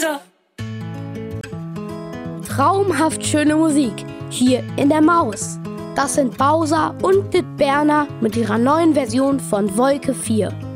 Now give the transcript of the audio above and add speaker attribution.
Speaker 1: Traumhaft schöne Musik hier in der Maus. Das sind Bowser und Dit Berner mit ihrer neuen Version von Wolke 4.